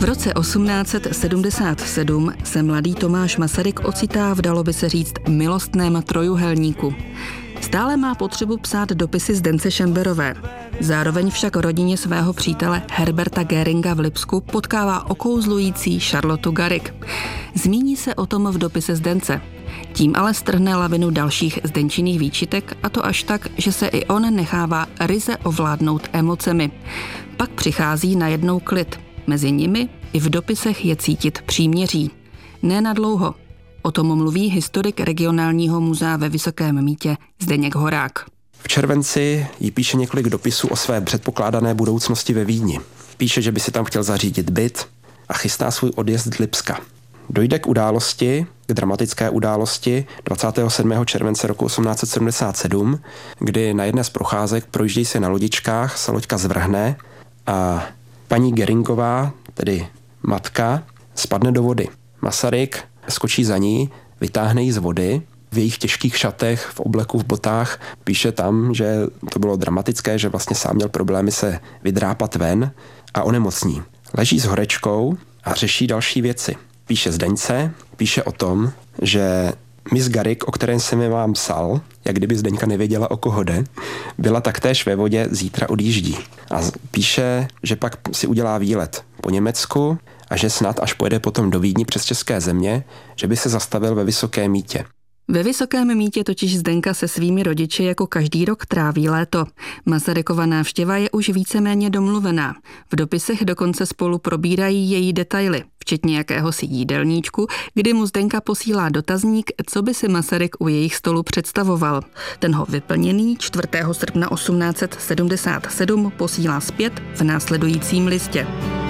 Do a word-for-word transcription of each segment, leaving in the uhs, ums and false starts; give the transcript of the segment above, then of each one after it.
V roce osmnáct set sedmdesát sedm se mladý Tomáš Masaryk ocitá v, dalo by se říct, milostném trojuhelníku. Stále má potřebu psát dopisy Zdence Šemberové. Zároveň však rodině svého přítele Herberta Göringa v Lipsku potkává okouzlující Charlotu Garrick. Zmíní se o tom v dopise Zdence. Tím ale strhne lavinu dalších Zdenčiných výčitek, a to až tak, že se i on nechává ryze ovládnout emocemi. Pak přichází najednou klid. Mezi nimi i v dopisech je cítit příměří. Ne na dlouho. O tom mluví historik regionálního muzea ve Vysokém Mýtě Zdeněk Horák. V červenci jí píše několik dopisů o své předpokládané budoucnosti ve Vídni. Píše, že by si tam chtěl zařídit byt a chystá svůj odjezd z Lipska. Dojde k události, k dramatické události dvacátého sedmého července roku osmnáct set sedmdesát sedm, kdy na jedné z procházek projíždějí se na lodičkách, se loďka zvrhne a paní Göringová, tedy matka, spadne do vody. Masaryk skočí za ní, vytáhne ji z vody, v jejich těžkých šatech, v obleku, v botách. Píše tam, že to bylo dramatické, že vlastně sám měl problémy se vydrápat ven a onemocní. Leží s horečkou a řeší další věci. Píše Zdeňce, píše o tom, že Miss Garrick, o kterém jsem mi vám psal, jak kdyby Zdeňka nevěděla, o koho jde, byla taktéž ve vodě, zítra odjíždí. A píše, že pak si udělá výlet po Německu a že snad, až pojede potom do Vídni přes české země, že by se zastavil ve Vysokém Mýtě. Ve Vysokém Mýtě totiž Zdenka se svými rodiči jako každý rok tráví léto. Masarykova návštěva je už víceméně domluvená. V dopisech dokonce spolu probírají její detaily, včetně jakéhosi jídelníčku, kdy mu Zdenka posílá dotazník, co by si Masaryk u jejich stolu představoval. Ten ho vyplněný čtvrtého srpna osmnáct set sedmdesát sedm posílá zpět v následujícím listě.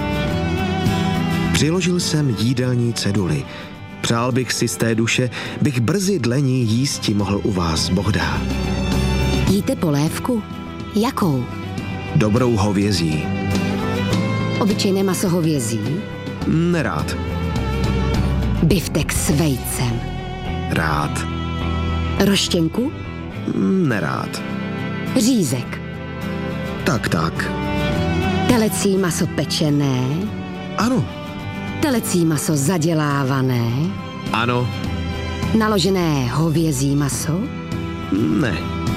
Přiložil jsem jídelní ceduly. Přál bych si z té duše, bych brzy dle ní jísti mohl u vás, Boh dá. Jíte polévku? Jakou? Dobrou hovězí. Obyčejné maso hovězí? Nerád. Biftek s vejcem? Rád. Roštěnku? Nerád. Řízek? Tak, tak. Telecí maso pečené? Ano. Telecí maso zadělávané? Ano. Naložené hovězí maso? Ne.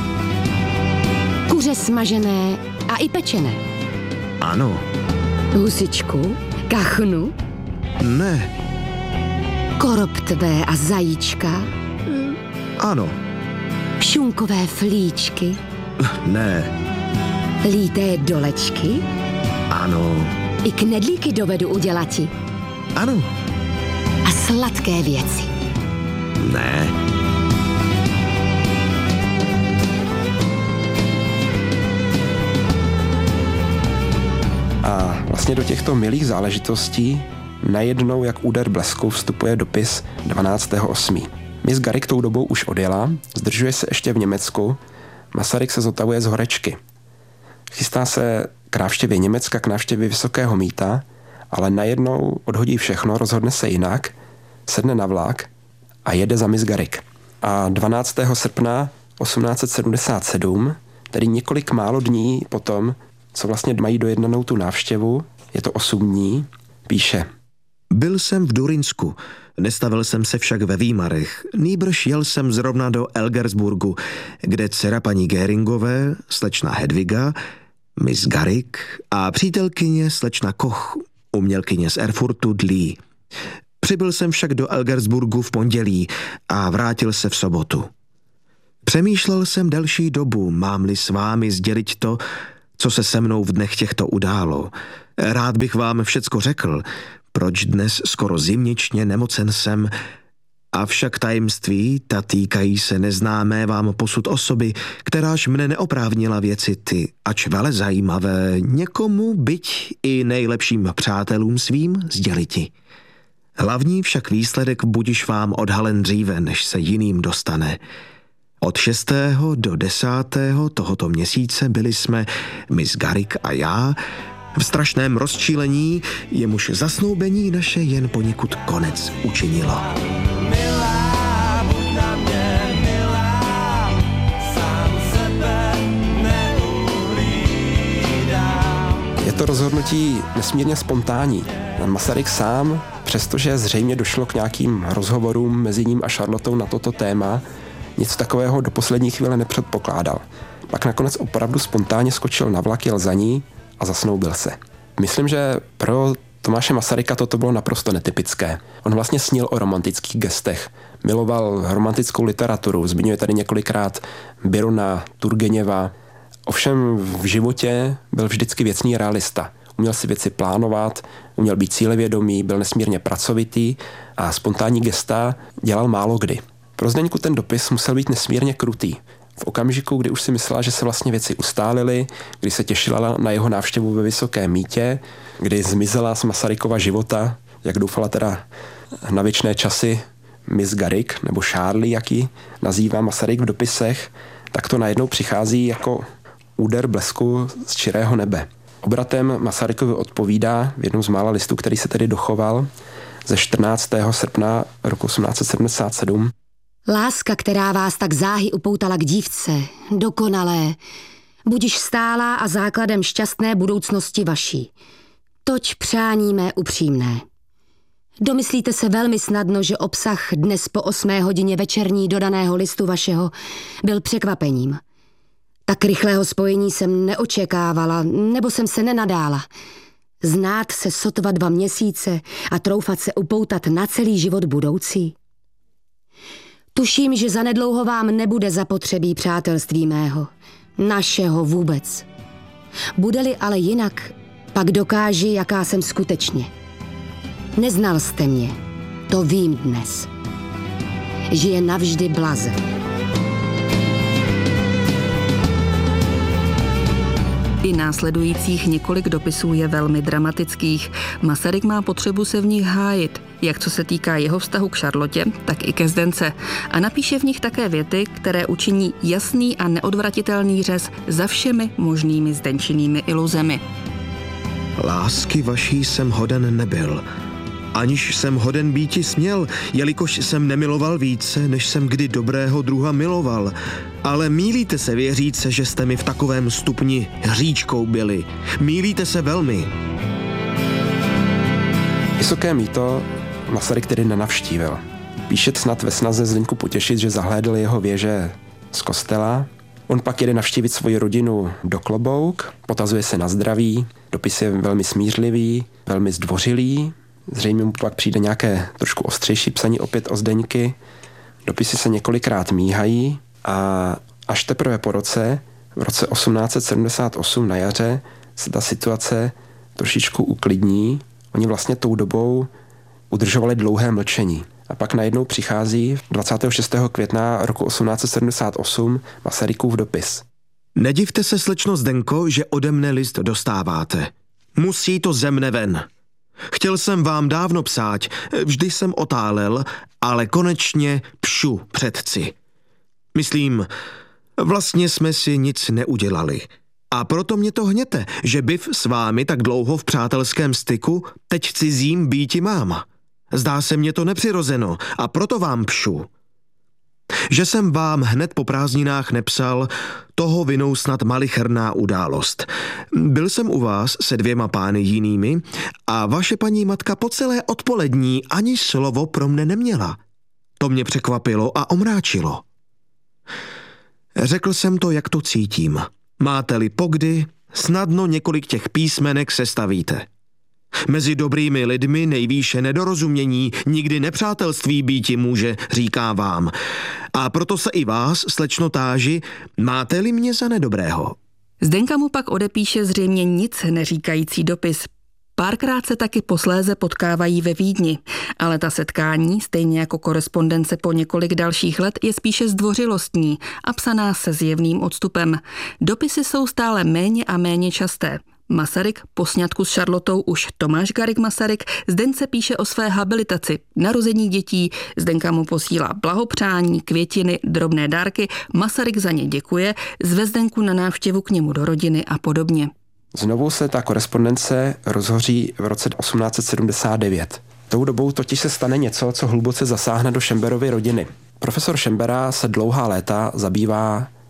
Kuře smažené a i pečené? Ano. Husičku? Kachnu? Ne. Koroptvé a zajíčka? Ano. Šunkové flíčky? Ne. Líté dolečky? Ano. I knedlíky dovedu udělati? Ano. A sladké věci? Ne. A vlastně do těchto milých záležitostí najednou jak úder blesku vstupuje dopis dvanáctého osmého Miss Garrick tou dobou už odjela, zdržuje se ještě v Německu, Masaryk se zotavuje z horečky. Chystá se k návštěvě Německa, k návštěvě Vysokého Mýta, ale najednou odhodí všechno, rozhodne se jinak, sedne na vlak a jede za Miss Garrick. A dvanáctého srpna osmnáct set sedmdesát sedm, tedy několik málo dní potom, co vlastně mají dojednanou tu návštěvu, je to osm dní, píše. Byl jsem v Durinsku, nestavil jsem se však ve Výmarech, nýbrž jel jsem zrovna do Elgersburgu, kde dcera paní Göringové, slečna Hedviga, Miss Garrick a přítelkyně slečna Koch, umělkyně z Erfurtu dlí. Přibyl jsem však do Elgersburgu v pondělí a vrátil se v sobotu. Přemýšlel jsem delší dobu, mám-li s vámi sdělit to, co se se mnou v dnech těchto událo. Rád bych vám všecko řekl, proč dnes skoro zimničně nemocen jsem, avšak tajemství, ta týkají se neznámé vám posud osoby, kteráž mne neoprávnila věci ty, ač vele zajímavé, někomu, byť i nejlepším přátelům svým, sděliti. Hlavní však výsledek budiš vám odhalen dříve, než se jiným dostane. Od šestého do desátého tohoto měsíce byli jsme, Miss Garrick a já, v strašném rozčílení, jemuž zasnoubení naše jen poněkud konec učinilo. to rozhodnutí nesmírně spontánní. Masaryk sám, přestože zřejmě došlo k nějakým rozhovorům mezi ním a Charlotou na toto téma, nic takového do poslední chvíle nepředpokládal. Pak nakonec opravdu spontánně skočil na vlak, jel za ní a zasnoubil se. Myslím, že pro Tomáše Masaryka toto bylo naprosto netypické. On vlastně snil o romantických gestech. Miloval romantickou literaturu, zmiňuje tady několikrát Byrona, Turgeněva. Ovšem v životě byl vždycky věcný realista. Uměl si věci plánovat, uměl být cílevědomý, byl nesmírně pracovitý a spontánní gesta dělal málo kdy. Pro Zdeňku ten dopis musel být nesmírně krutý. V okamžiku, kdy už si myslela, že se vlastně věci ustálily, kdy se těšila na jeho návštěvu ve Vysokém Mýtě, kdy zmizela z Masarykova života, jak doufala teda na věčné časy Miss Garrick, nebo Charlie, jak ji nazývá Masaryk v dopisech, tak to najednou přichází jako úder blesku z čirého nebe. Obratem Masarykovi odpovídá v jednom z mála listů, který se tedy dochoval, ze čtrnáctého srpna roku osmnáct set sedmdesát sedm. Láska, která vás tak záhy upoutala k dívce, dokonalé, budiž stálá a základem šťastné budoucnosti vaší. Toť přání mé upřímné. Domyslíte se velmi snadno, že obsah dnes po osmé hodině večerní dodaného listu vašeho byl překvapením. Tak rychlého spojení jsem neočekávala, nebo jsem se nenadála. Znát se sotva dva měsíce a troufat se upoutat na celý život budoucí. Tuším, že zanedlouho vám nebude zapotřebí přátelství mého, našeho vůbec. Bude-li ale jinak, pak dokáži, jaká jsem skutečně. Neznal jste mě, to vím dnes. Žije navždy blaze. I následujících několik dopisů je velmi dramatických. Masaryk má potřebu se v nich hájit, jak co se týká jeho vztahu k Charlotě, tak i ke Zdence. A napíše v nich také věty, které učiní jasný a neodvratitelný řez za všemi možnými Zdenčinými iluzemi. Lásky vaší jsem hoden nebyl, aniž jsem hoden býti směl, jelikož jsem nemiloval více, než jsem kdy dobrého druha miloval. Ale mýlíte se věřít se, že jste mi v takovém stupni hříčkou byli. Mýlíte se velmi. Vysoké Mýto Masaryk tedy nenavštívil. Píše snad ve snaze Zdeňku potěšit, že zahlédl jeho věže z kostela. On pak jede navštívit svoji rodinu do Klobouk, potazuje se na zdraví, dopis je velmi smířlivý, velmi zdvořilý. Zřejmě mu pak přijde nějaké trošku ostřejší psaní opět o Zdeňky. Dopisy se několikrát míhají a až teprve po roce, v roce osmnáct set sedmdesát osm na jaře, se ta situace trošičku uklidní. Oni vlastně tou dobou udržovali dlouhé mlčení. A pak najednou přichází dvacátého šestého května roku osmnáct set sedmdesát osm Masarykův dopis. Nedivte se, slečno Zdenko, že ode mne list dostáváte. Musí to ze mne ven. Chtěl jsem vám dávno psát, vždy jsem otálel, ale konečně pšu předci. Myslím, vlastně jsme si nic neudělali. A proto mě to hněte, že byv s vámi tak dlouho v přátelském styku, teď cizím býti mám. Zdá se mně to nepřirozeno a proto vám pšu. Že jsem vám hned po prázdninách nepsal, toho vinou snad malicherná událost. Byl jsem u vás se dvěma pány jinými a vaše paní matka po celé odpolední ani slovo pro mne neměla. To mě překvapilo a omráčilo. Řekl jsem to, jak to cítím. Máte-li pokdy, snadno několik těch písmenek sestavíte. Mezi dobrými lidmi nejvýše nedorozumění, nikdy nepřátelství býti může, říká vám. A proto se i vás, slečno, táži, máte-li mě za nedobrého. Zdenka mu pak odepíše zřejmě nic neříkající dopis. Párkrát se taky posléze potkávají ve Vídni, ale ta setkání, stejně jako korespondence po několik dalších let, je spíše zdvořilostní a psaná se zjevným odstupem. Dopisy jsou stále méně a méně časté. Masaryk po sňatku s Charlotou už Tomáš Garrick Masaryk Zdence píše o své habilitaci, narození dětí, Zdenka mu posílá blahopřání, květiny, drobné dárky, Masaryk za ně děkuje, zve Zdenku na návštěvu k němu do rodiny a podobně. Znovu se ta korespondence rozhoří v roce osmnáct set sedmdesát devět. Tou dobou totiž se stane něco, co hluboce zasáhne do Schemberovy rodiny. Profesor Schembera se dlouhá léta zabývá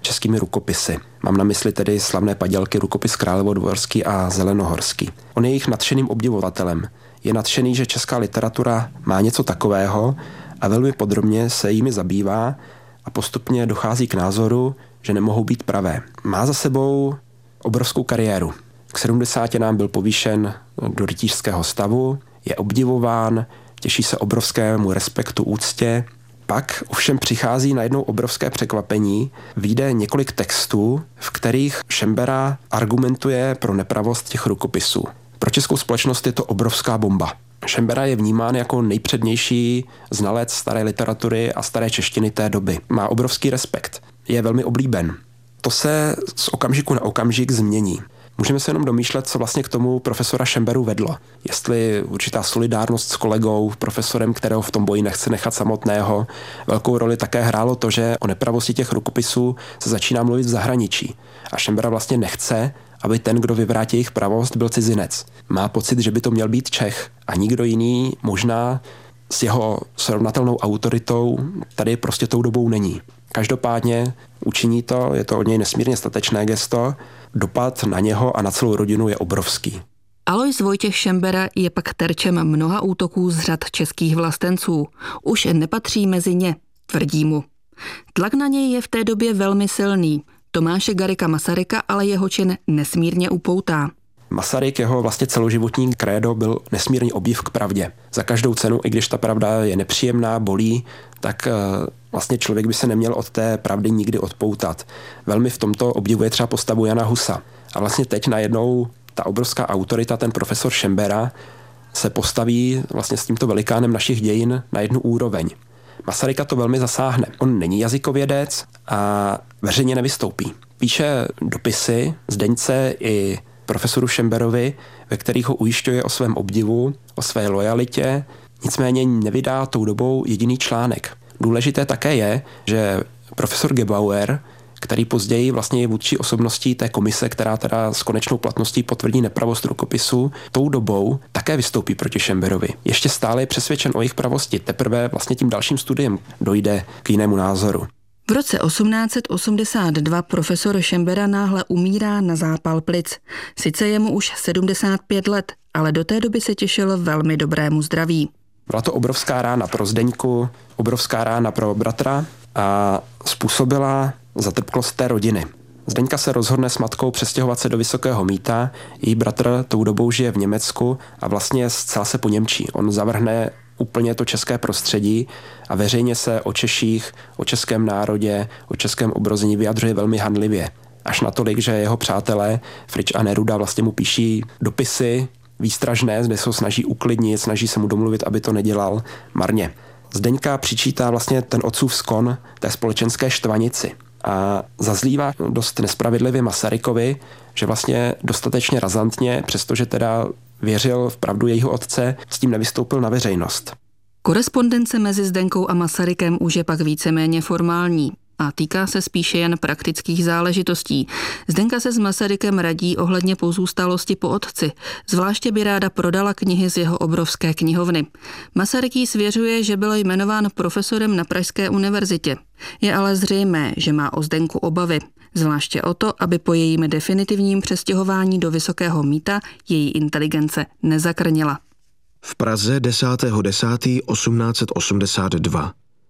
českými rukopisy. Mám na mysli tedy slavné padělky rukopis Královodvorský a Zelenohorský. On je jejich nadšeným obdivovatelem. Je nadšený, že česká literatura má něco takového a velmi podrobně se jimi zabývá a postupně dochází k názoru, že nemohou být pravé. Má za sebou obrovskou kariéru. K sedmdesáti nám byl povýšen do rytířského stavu, je obdivován, těší se obrovskému respektu, úctě. Pak ovšem přichází najednou obrovské překvapení. Vyjde několik textů, v kterých Šembera argumentuje pro nepravost těch rukopisů. Pro českou společnost je to obrovská bomba. Šembera je vnímán jako nejpřednější znalec staré literatury a staré češtiny té doby. Má obrovský respekt. Je velmi oblíben. To se z okamžiku na okamžik změní. Můžeme se jenom domýšlet, co vlastně k tomu profesora Šemberu vedlo. Jestli určitá solidárnost s kolegou, profesorem, kterého v tom boji nechce nechat samotného. Velkou roli také hrálo to, že o nepravosti těch rukopisů se začíná mluvit v zahraničí. A Šembera vlastně nechce, aby ten, kdo vyvrátí jejich pravost, byl cizinec. Má pocit, že by to měl být Čech a nikdo jiný možná s jeho srovnatelnou autoritou tady prostě tou dobou není. Každopádně učiní to, je to od něj nesmírně statečné gesto, dopad na něho a na celou rodinu je obrovský. Alois Vojtěch Šembera je pak terčem mnoha útoků z řad českých vlastenců. Už nepatří mezi ně, tvrdí mu. Tlak na něj je v té době velmi silný. Tomáše Garrigua Masaryka ale jeho čin nesmírně upoutá. Masaryk, jeho vlastně celoživotní krédo byl nesmírný obdiv k pravdě. Za každou cenu, i když ta pravda je nepříjemná, bolí, tak vlastně člověk by se neměl od té pravdy nikdy odpoutat. Velmi v tomto obdivuje třeba postavu Jana Husa. A vlastně teď najednou ta obrovská autorita, ten profesor Šembera, se postaví vlastně s tímto velikánem našich dějin na jednu úroveň. Masaryka to velmi zasáhne. On není jazykovědec a veřejně nevystoupí. Píše dopisy Zdeňce i profesoru Šemberovi, ve kterých ho ujišťuje o svém obdivu, o své lojalitě, nicméně nevydá tou dobou jediný článek. Důležité také je, že profesor Gebauer, který později vlastně je vůdčí osobností té komise, která teda s konečnou platností potvrdí nepravost rukopisu, tou dobou také vystoupí proti Šemberovi. Ještě stále je přesvědčen o jejich pravosti, teprve vlastně tím dalším studiem dojde k jinému názoru. V roce osmnáct set osmdesát dva profesor Šembera náhle umírá na zápal plic. Sice je mu už sedmdesát pět let, ale do té doby se těšil velmi dobrému zdraví. Byla to obrovská rána pro Zdeňku, obrovská rána pro bratra a způsobila zatrpklost té rodiny. Zdeňka se rozhodne s matkou přestěhovat se do Vysokého Mýta, její bratr tou dobou žije v Německu a vlastně zcela se poněmčí. On zavrhne úplně to české prostředí a veřejně se o Češích, o českém národě, o českém obrození vyjadřuje velmi hanlivě. Až natolik, že jeho přátelé Frič a Neruda vlastně mu píší dopisy výstražné, kde se ho snaží uklidnit, snaží se mu domluvit, aby to nedělal marně. Zdeňka přičítá vlastně ten otcův skon té společenské štvanici a zazlívá dost nespravedlivě Masarykovi, že vlastně dostatečně razantně, přestože teda věřil v pravdu jejího otce, s tím nevystoupil na veřejnost. Korespondence mezi Zdenkou a Masarykem už je pak víceméně formální a týká se spíše jen praktických záležitostí. Zdenka se s Masarykem radí ohledně pozůstalosti po otci, zvláště by ráda prodala knihy z jeho obrovské knihovny. Masaryk jí svěřuje, že byl jmenován profesorem na Pražské univerzitě. Je ale zřejmé, že má o Zdenku obavy, zvláště o to, aby po jejím definitivním přestěhování do Vysokého Mýta její inteligence nezakrnila. V Praze desátého desátého osmnáct set osmdesát dva.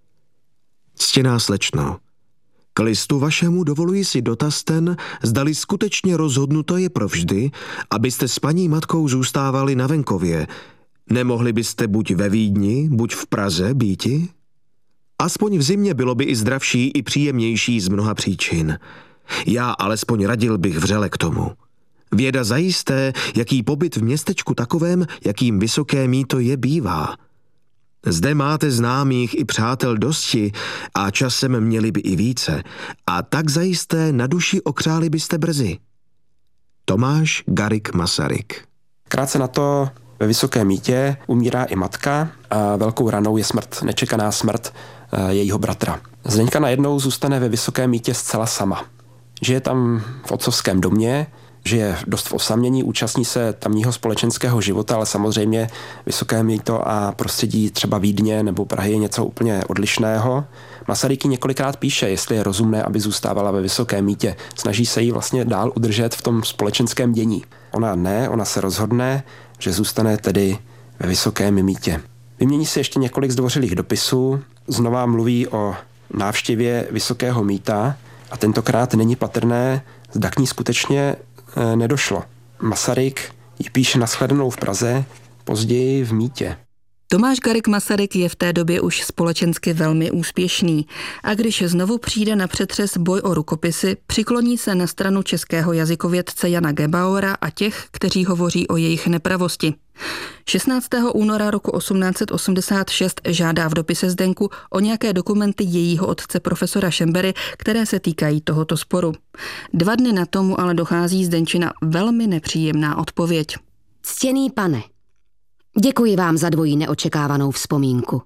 Ctěná slečno, k listu vašemu dovoluji si dotaz ten, zdali skutečně rozhodnuto je provždy, abyste s paní matkou zůstávali na venkově. Nemohli byste buď ve Vídni, buď v Praze býti? Aspoň v zimě bylo by i zdravší, i příjemnější z mnoha příčin. Já alespoň radil bych vřele k tomu. Věda zajisté, jaký pobyt v městečku takovém, jakým Vysoké Mýto je, bývá. Zde máte známých i přátel dosti a časem měli by i více a tak zajisté na duši okřáli byste brzy. Tomáš Garrigua Masaryk. Krátce na to ve Vysokém Mýtě umírá i matka a velkou ranou je smrt, nečekaná smrt jejího bratra. Zdeňka najednou zůstane ve Vysokém Mýtě zcela sama. Žije tam v otcovském domě, žije dost v osamění, účastní se tamního společenského života, ale samozřejmě Vysoké Mýto a prostředí třeba Vídně nebo Prahy je něco úplně odlišného. Masaryk jí několikrát píše, jestli je rozumné, aby zůstávala ve Vysokém Mýtě. Snaží se jí vlastně dál udržet v tom společenském dění. Ona ne, ona se rozhodne, že zůstane tedy ve Vysokém Mýtě. Vymění si ještě několik zdvořilých dopisů, znova mluví o návštěvě Vysokého Mýta a tentokrát není patrné, zda k ní skutečně e, nedošlo. Masaryk jí píše nashledanou v Praze, později v Mýtě. Tomáš Garrigue Masaryk je v té době už společensky velmi úspěšný a když znovu přijde na přetřes boj o rukopisy, přikloní se na stranu českého jazykovědce Jana Gebauera a těch, kteří hovoří o jejich nepravosti. šestnáctého února roku osmnáct set osmdesát šest žádá v dopise Zdenku o nějaké dokumenty jejího otce profesora Šembery, které se týkají tohoto sporu. Dva dny na tomu ale dochází Zdenčina velmi nepříjemná odpověď. Ctěný pane, děkuji vám za dvojí neočekávanou vzpomínku.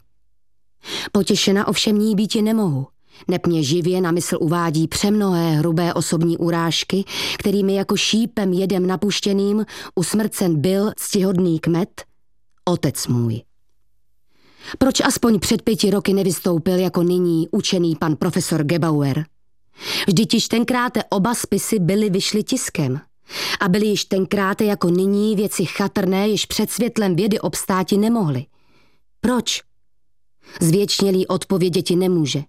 Potěšena ovšem ní býti nemohu. Neb mě živě na mysl uvádí přemnohé hrubé osobní urážky, kterými jako šípem jedem napuštěným usmrcen byl ctihodný kmet, otec můj. Proč aspoň před pěti roky nevystoupil jako nyní učený pan profesor Gebauer? Vždyť již tenkrát oba spisy byly vyšly tiskem a byly již tenkrát jako nyní věci chatrné, již před světlem vědy obstáti nemohly. Proč? Zvěčnělý odpověděti nemůže.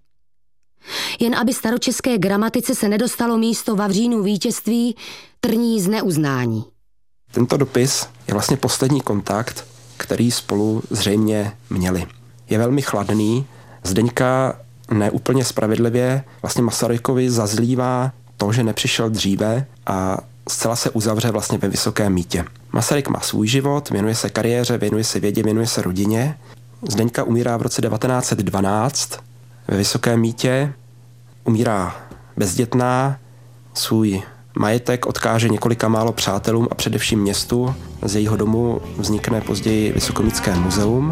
Jen aby staročeské gramatice se nedostalo místo Vavřínu vítězství, trní z neuznání. Tento dopis je vlastně poslední kontakt, který spolu zřejmě měli. Je velmi chladný, Zdeňka neúplně spravedlivě vlastně Masarykovi zazlívá to, že nepřišel dříve a zcela se uzavře vlastně ve Vysokém Mýtě. Masaryk má svůj život, věnuje se kariéře, věnuje se vědě, věnuje se rodině. Zdeňka umírá v roce devatenáct set dvanáct ve Vysokém Mýtě, umírá bezdětná, svůj majetek odkáže několika málo přátelům a především městu. Z jejího domu vznikne později Vysokomýtské muzeum.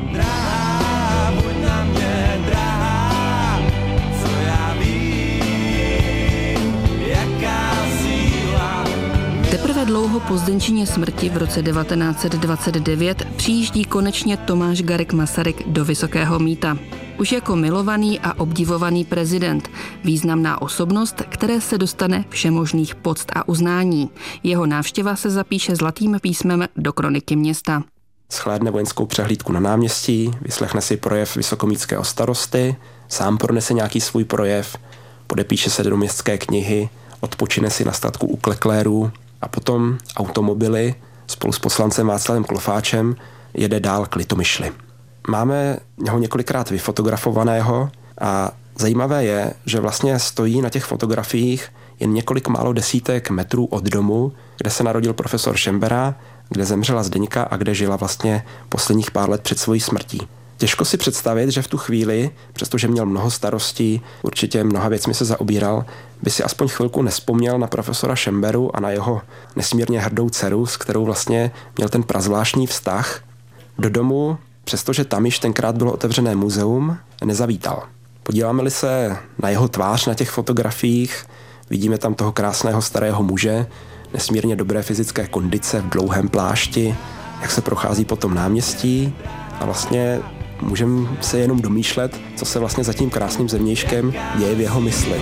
Teprve dlouho po Zdenčině smrti v roce devatenáct set dvacet devět přijíždí konečně Tomáš Garrigue Masaryk do Vysokého Mýta. Už jako milovaný a obdivovaný prezident, významná osobnost, které se dostane všemožných poct a uznání. Jeho návštěva se zapíše zlatým písmem do kroniky města. Shlédne vojenskou přehlídku na náměstí, vyslechne si projev vysokomýtského starosty, sám pronese nějaký svůj projev, podepíše se do městské knihy, odpočine si na statku u Kleklérů a potom automobily spolu s poslancem Václavem Klofáčem jede dál k Litomyšli. Máme ho několikrát vyfotografovaného a zajímavé je, že vlastně stojí na těch fotografiích jen několik málo desítek metrů od domu, kde se narodil profesor Šembera, kde zemřela Zdeňka a kde žila vlastně posledních pár let před svojí smrtí. Těžko si představit, že v tu chvíli, přestože měl mnoho starostí, určitě mnoha věcmi se zaobíral, by si aspoň chvilku nespomněl na profesora Šemberu a na jeho nesmírně hrdou dceru, s kterou vlastně měl ten prazvláštní vztah. Do domu, přestože tam již tenkrát bylo otevřené muzeum, nezavítal. Podíváme-li se na jeho tvář na těch fotografiích, vidíme tam toho krásného starého muže, nesmírně dobré fyzické kondice v dlouhém plášti, jak se prochází po tom náměstí a vlastně můžeme se jenom domýšlet, co se vlastně za tím krásným zevnějškem děje v jeho mysli.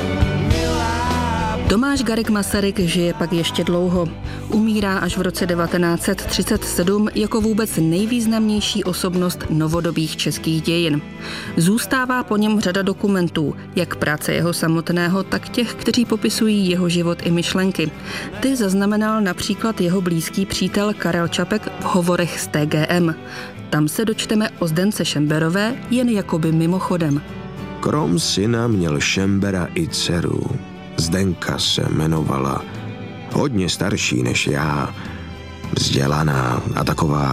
Tomáš Garrigue Masaryk žije pak ještě dlouho. Umírá až v roce devatenáct set třicet sedm jako vůbec nejvýznamnější osobnost novodobých českých dějin. Zůstává po něm řada dokumentů, jak práce jeho samotného, tak těch, kteří popisují jeho život i myšlenky. Ty zaznamenal například jeho blízký přítel Karel Čapek v hovorech z T G M. Tam se dočteme o Zdence Šemberové jen jakoby mimochodem. Krom syna měl Šembera i dceru. Zdenka se jmenovala, hodně starší než já, vzdělaná a taková